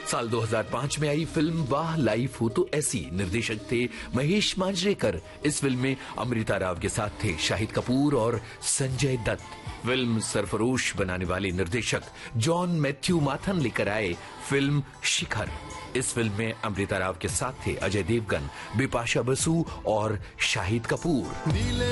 साल 2005 में आई फिल्म वाह लाइफ हो तो ऐसी, निर्देशक थे महेश मांजरेकर। इस फिल्म में अमृता राव के साथ थे शाहिद कपूर और संजय दत्त। फिल्म सरफरोश बनाने वाले निर्देशक जॉन मैथ्यू माथन लेकर आए फिल्म शिखर। इस फिल्म में अमृता राव के साथ थे अजय देवगन, बिपाशा बसु और शाहिद कपूर।